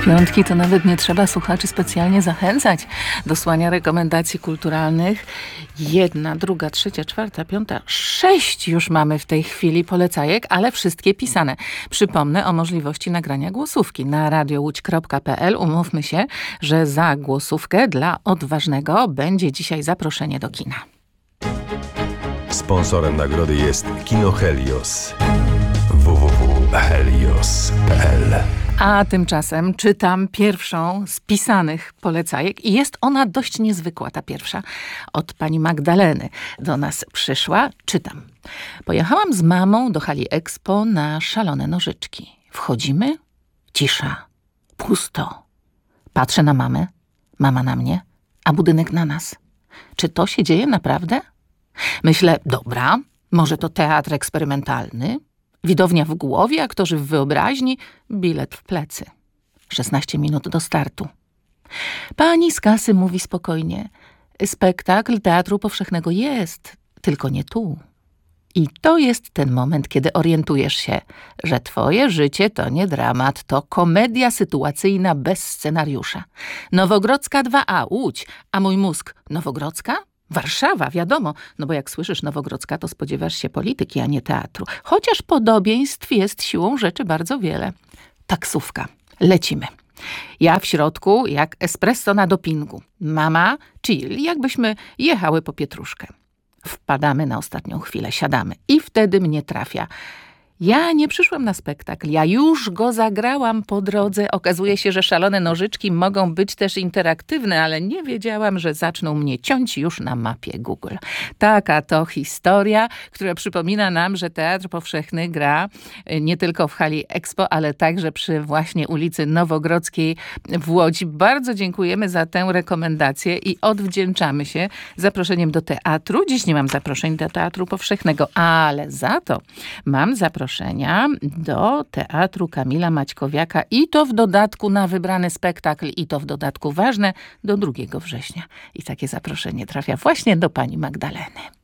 piątki to nawet nie trzeba słuchaczy specjalnie zachęcać do słuchania rekomendacji kulturalnych. 1, 2, 3, 4, 5, 6 już mamy w tej chwili polecajek, ale wszystkie pisane. Przypomnę o możliwości nagrania głosówki na radiołódź.pl. Umówmy się, że za głosówkę dla odważnego będzie dzisiaj zaproszenie do kina. Sponsorem nagrody jest Kino Helios. www.helios.pl. A tymczasem czytam pierwszą z pisanych polecajek i jest ona dość niezwykła, ta pierwsza. Od pani Magdaleny do nas przyszła. Czytam. Pojechałam z mamą do hali Expo na szalone nożyczki. Wchodzimy, cisza, pusto. Patrzę na mamę, mama na mnie, a budynek na nas. Czy to się dzieje naprawdę? Myślę, dobra, może to teatr eksperymentalny? Widownia w głowie, aktorzy w wyobraźni, bilet w plecy. 16 minut do startu. Pani z kasy mówi spokojnie, spektakl Teatru Powszechnego jest, tylko nie tu. I to jest ten moment, kiedy orientujesz się, że twoje życie to nie dramat, to komedia sytuacyjna bez scenariusza. Nowogrodzka 2A, Łódź, a mój mózg Nowogrodzka? Warszawa, wiadomo, no bo jak słyszysz Nowogrodzka, to spodziewasz się polityki, a nie teatru. Chociaż podobieństw jest siłą rzeczy bardzo wiele. Taksówka. Lecimy. Ja w środku jak espresso na dopingu. Mama chill, jakbyśmy jechały po pietruszkę. Wpadamy na ostatnią chwilę, siadamy i wtedy mnie trafia. Ja nie przyszłam na spektakl, ja już go zagrałam po drodze. Okazuje się, że szalone nożyczki mogą być też interaktywne, ale nie wiedziałam, że zaczną mnie ciąć już na mapie Google. Taka to historia, która przypomina nam, że Teatr Powszechny gra nie tylko w hali Expo, ale także przy właśnie ulicy Nowogrodzkiej w Łodzi. Bardzo dziękujemy za tę rekomendację i odwdzięczamy się zaproszeniem do teatru. Dziś nie mam zaproszeń do Teatru Powszechnego, ale za to mam zaproszenia do Teatru Kamila Maćkowiaka i to w dodatku na wybrany spektakl i to w dodatku ważne do 2 września. I takie zaproszenie trafia właśnie do pani Magdaleny.